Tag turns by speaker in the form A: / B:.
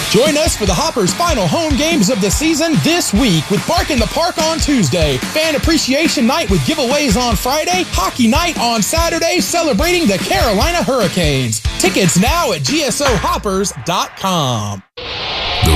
A: Join us for the Hoppers' final home games of the season this week with Bark in the Park on Tuesday, Fan Appreciation Night with giveaways on Friday, Hockey Night on Saturday celebrating the Carolina Hurricanes. Tickets now at gsohoppers.com.